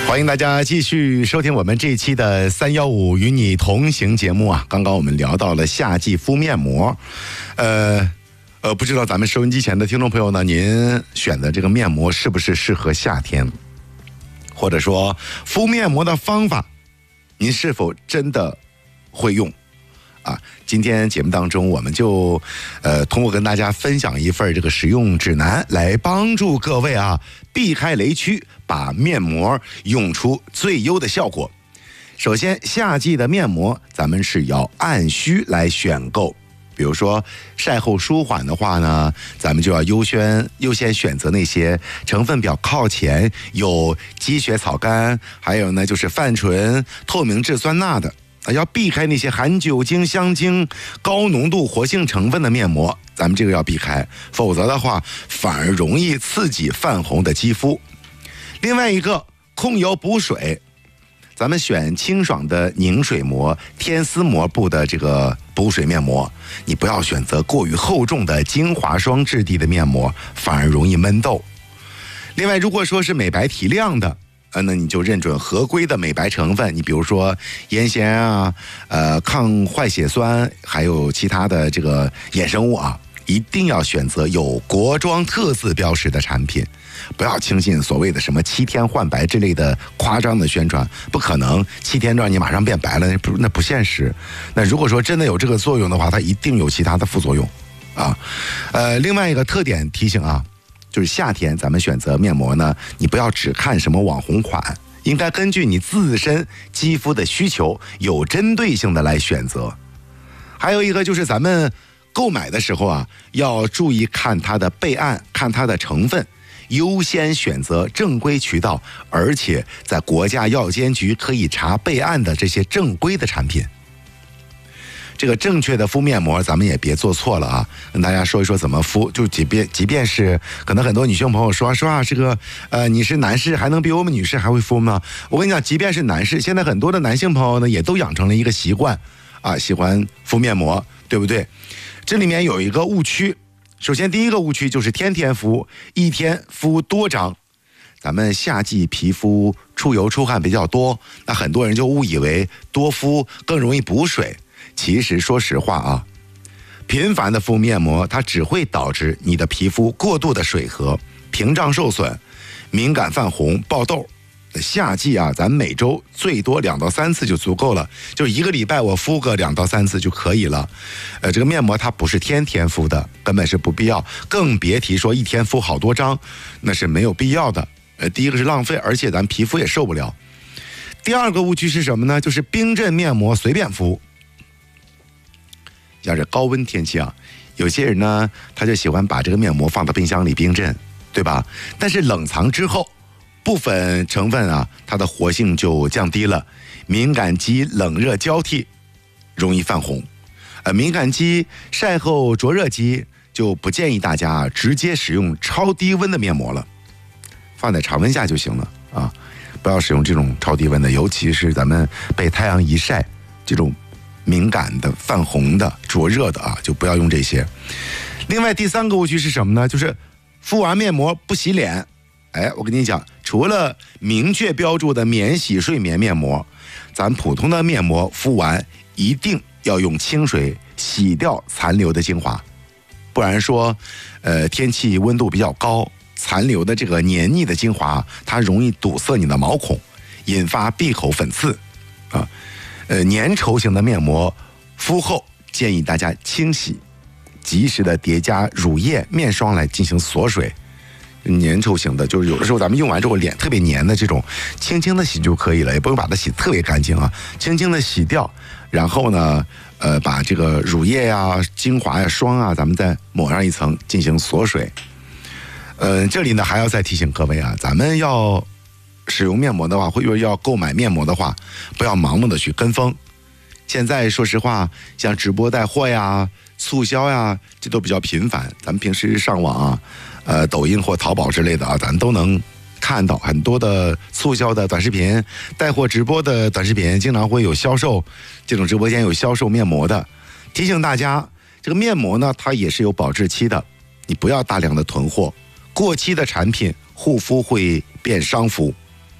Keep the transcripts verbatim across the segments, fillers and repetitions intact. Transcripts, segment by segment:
欢迎大家继续收听我们这一期的三一五与你同行节目啊。刚刚我们聊到了夏季敷面膜，呃呃，不知道咱们收音机前的听众朋友呢，您选的这个面膜是不是适合夏天？或者说敷面膜的方法，您是否真的会用？啊，今天节目当中，我们就呃通过跟大家分享一份这个使用指南，来帮助各位啊避开雷区，把面膜用出最优的效果。首先，夏季的面膜咱们是要按需来选购，比如说晒后舒缓的话呢，咱们就要优先优先选择那些成分表靠前，有积雪草苷，还有呢就是泛醇、透明质酸钠的。要避开那些含酒精、香精、高浓度活性成分的面膜，咱们这个要避开，否则的话反而容易刺激泛红的肌肤。另外一个，控油补水，咱们选清爽的凝水膜、天丝膜布的这个补水面膜，你不要选择过于厚重的精华霜质地的面膜，反而容易闷痘。另外，如果说是美白提亮的，呃，那你就认准合规的美白成分，你比如说烟酰啊，呃，抗坏血酸，还有其他的这个衍生物啊，一定要选择有国妆特字标识的产品，不要轻信所谓的什么七天换白之类的夸张的宣传，不可能七天让你马上变白了，那不那不现实。那如果说真的有这个作用的话，它一定有其他的副作用啊。呃，另外一个特点提醒啊。就是夏天咱们选择面膜呢，你不要只看什么网红款，应该根据你自身肌肤的需求，有针对性的来选择。还有一个就是咱们购买的时候啊，要注意看它的备案，看它的成分，优先选择正规渠道，而且在国家药监局可以查备案的这些正规的产品。这个正确的敷面膜，咱们也别做错了啊！跟大家说一说怎么敷。就即便即便是可能很多女性朋友说说啊，这个呃你是男士还能比我们女士还会敷吗？我跟你讲，即便是男士，现在很多的男性朋友呢也都养成了一个习惯啊，喜欢敷面膜，对不对？这里面有一个误区，首先第一个误区就是天天敷，一天敷多张。咱们夏季皮肤出油出汗比较多，那很多人就误以为多敷更容易补水。其实说实话啊，频繁的敷面膜，它只会导致你的皮肤过度的水合、屏障受损、敏感泛红、爆痘。夏季啊，咱每周最多两到三次就足够了，就一个礼拜我敷个两到三次就可以了。呃，这个面膜它不是天天敷的，根本是不必要，更别提说一天敷好多张，那是没有必要的。呃，第一个是浪费，而且咱皮肤也受不了。第二个误区是什么呢？就是冰镇面膜随便敷。像是高温天气啊，有些人呢他就喜欢把这个面膜放到冰箱里冰镇，对吧？但是冷藏之后，部分成分啊，它的活性就降低了，敏感肌冷热交替，容易泛红。呃，敏感肌晒后灼热肌就不建议大家直接使用超低温的面膜了，放在常温下就行了啊，不要使用这种超低温的，尤其是咱们被太阳一晒，这种敏感的、泛红的、灼热的啊，就不要用这些。另外第三个误区是什么呢？就是敷完面膜不洗脸。哎，我跟你讲，除了明确标注的免洗睡眠面膜，咱普通的面膜敷完一定要用清水洗掉残留的精华，不然说，呃，天气温度比较高，残留的这个黏腻的精华，它容易堵塞你的毛孔，引发闭口粉刺啊。呃，粘稠型的面膜敷后建议大家清洗，及时的叠加乳液、面霜来进行锁水。粘稠型的，就是有的时候咱们用完之后脸特别黏的这种，轻轻的洗就可以了，也不用把它洗特别干净啊，轻轻的洗掉，然后呢，呃，把这个乳液呀、精华呀、霜啊，咱们再抹上一层进行锁水。呃，这里呢还要再提醒各位啊，咱们要使用面膜的话，或者要购买面膜的话，不要盲目的去跟风。现在说实话，像直播带货呀、促销呀，这都比较频繁。咱们平时上网啊，呃，抖音或淘宝之类的啊，咱都能看到很多的促销的短视频、带货直播的短视频，经常会有销售，这种直播间有销售面膜的。提醒大家，这个面膜呢，它也是有保质期的，你不要大量的囤货，过期的产品护肤会变伤肤。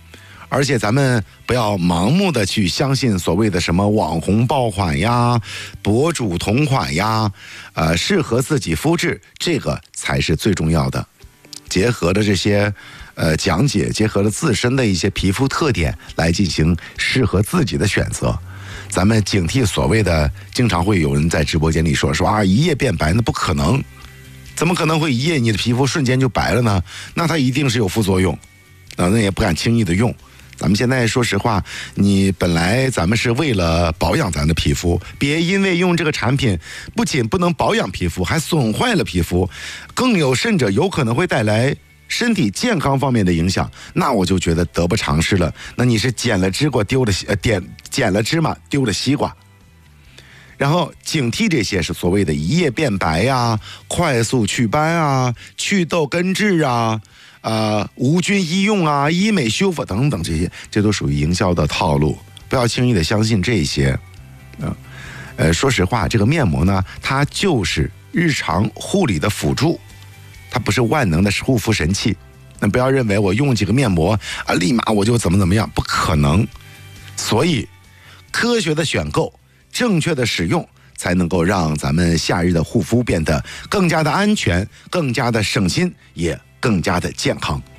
而且咱们不要盲目的去相信所谓的什么网红爆款呀、博主同款呀，呃，适合自己肤质，这个才是最重要的。结合的这些呃讲解，结合了自身的一些皮肤特点来进行适合自己的选择。咱们警惕所谓的，经常会有人在直播间里说说啊，一夜变白，那不可能，怎么可能会一夜你的皮肤瞬间就白了呢？那它一定是有副作用，啊，那也不敢轻易的用。咱们现在说实话，你本来咱们是为了保养咱的皮肤，别因为用这个产品不仅不能保养皮肤，还损坏了皮肤，更有甚者有可能会带来身体健康方面的影响，那我就觉得得不偿失了。那你是捡了芝麻丢了呃点捡了芝麻丢了西瓜。然后警惕这些是所谓的一夜变白呀、啊、快速祛斑啊、祛痘根治啊、呃无菌医用啊、医美修复等等，这些这都属于营销的套路，不要轻易的相信这些。啊，呃，说实话，这个面膜呢，它就是日常护理的辅助，它不是万能的护肤神器。那不要认为我用几个面膜啊，立马我就怎么怎么样，不可能。所以，科学的选购。正确的使用才能够让咱们夏日的护肤变得更加的安全，更加的省心，也更加的健康。